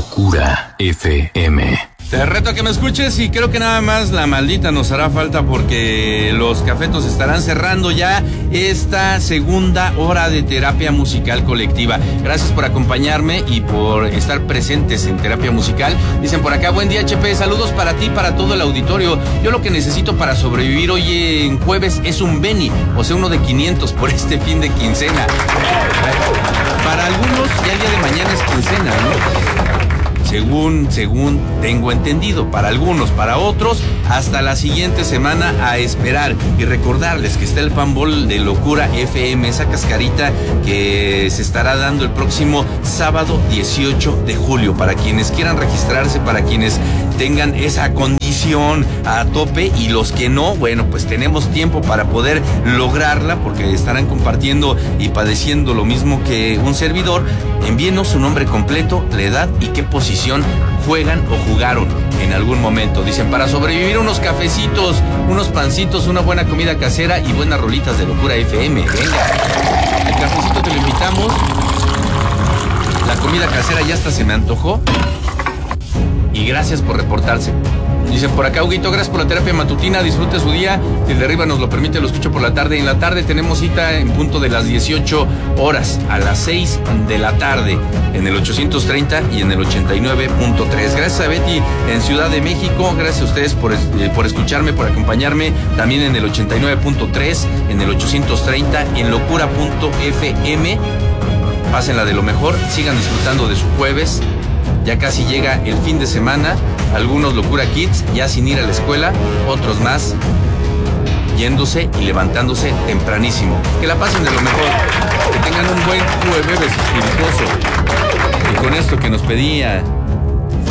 Locura FM. Te reto a que me escuches y creo que nada más la maldita nos hará falta porque los cafetos estarán cerrando ya esta segunda hora de terapia musical colectiva. Gracias por acompañarme y por estar presentes en terapia musical. Dicen por acá, buen día HP, saludos para ti, para todo el auditorio. Yo lo que necesito para sobrevivir hoy en jueves es un Beni, o sea, uno de 500 por este fin de quincena. Para algunos ya el día de mañana es quincena, ¿no? Según tengo entendido, para algunos, para otros, hasta la siguiente semana a esperar. Y recordarles que está el Panball de Locura FM, esa cascarita que se estará dando el próximo sábado 18 de julio. Para quienes quieran registrarse, para quienes tengan esa condición a tope, y los que no, bueno, pues tenemos tiempo para poder lograrla, porque estarán compartiendo y padeciendo lo mismo que un servidor. Envíenos su nombre completo, la edad y qué posición juegan o jugaron en algún momento. Dicen, para sobrevivir unos cafecitos, unos pancitos, una buena comida casera y buenas rolitas de Locura FM. Venga, el cafecito te lo invitamos. La comida casera ya hasta se me antojó. Y gracias por reportarse. Dicen por acá, Huguito, gracias por la terapia matutina, disfrute su día, si el de arriba nos lo permite, lo escucho por la tarde. En la tarde tenemos cita en punto de las 18 horas, a las 6 de la tarde, en el 830 y en el 89.3. Gracias a Betty en Ciudad de México, gracias a ustedes por escucharme, por acompañarme, también en el 89.3, en el 830, en locura.fm. Pásenla de lo mejor, sigan disfrutando de su jueves. Ya casi llega el fin de semana, algunos Locura Kids ya sin ir a la escuela, otros más yéndose y levantándose tempranísimo. Que la pasen de lo mejor, que tengan un buen jueves espirituoso. Y con esto que nos pedía